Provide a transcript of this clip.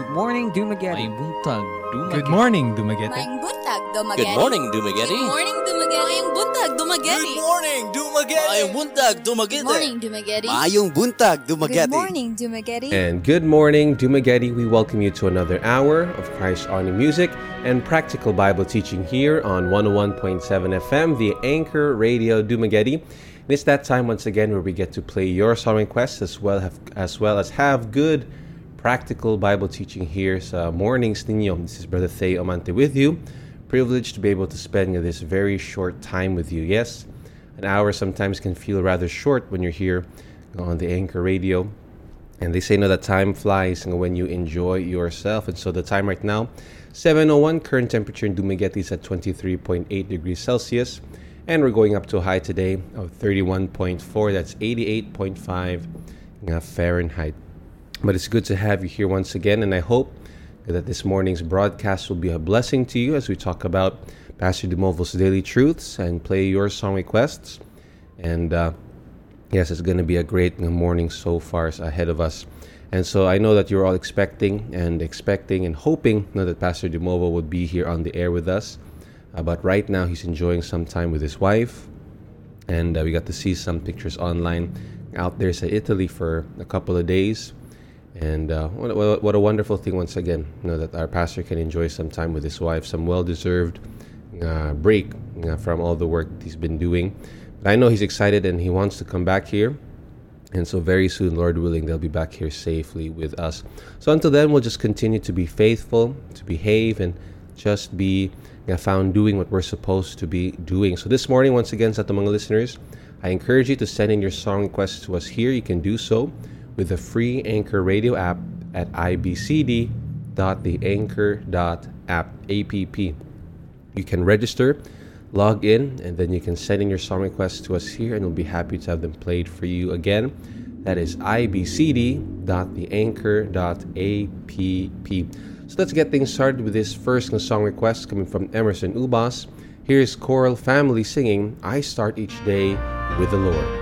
morning, Dumagetti. May buntag, Good morning, Dumaguete. Maing buntag, Dumaguete. Good morning, Dumaguete. Good morning, Dumaguete. Maing buntag, Dumaguete. Good morning, Dumaguete. Mayong buntag, Dumaguete. Good morning, Dumaguete. Mayong buntag, Dumaguete. Good morning, Dumaguete. And good morning, Dumagetti. We welcome you to another hour of Christ Honor Music and practical Bible teaching here on 101.7 FM, the Anchor Radio Dumagetti. And it's that time once again where we get to play your song requests as well as have good practical Bible teaching here sa mornings ninyo. This is Brother Thay Amante with you. Privileged to be able to spend this very short time with you. Yes, an hour sometimes can feel rather short when you're here on the Anchor Radio. And they say, that time flies when you enjoy yourself. And so the time right now, 7:01, current temperature in Dumaguete is at 23.8 degrees Celsius. And we're going up to a high today of 31.4. That's 88.5 Fahrenheit. But it's good to have you here once again. And I hope that this morning's broadcast will be a blessing to you as we talk about Pastor DeMovo's Daily Truths and play your song requests. And yes, it's going to be a great morning so far ahead of us. And so I know that you're all expecting and hoping that Pastor DeMovo would be here on the air with us. But right now, he's enjoying some time with his wife. And we got to see some pictures online out there in Italy for a couple of days. And what a wonderful thing once again, that our pastor can enjoy some time with his wife, some well-deserved break from all the work that he's been doing. But I know he's excited and he wants to come back here. And so very soon, Lord willing, they'll be back here safely with us. So until then, we'll just continue to be faithful, to behave, and just be found doing what we're supposed to be doing. So this morning, once again, sa mga listeners, I encourage you to send in your song requests to us here. You can do so with the free Anchor Radio app at ibcd.theanchor.app. You can register, log in, and then you can send in your song requests to us here, and we'll be happy to have them played for you again. That is ibcd.theanchor.app. So let's get things started with this first song request coming from Emerson Ubas. Here's Choral Family singing, I Start Each Day with the Lord.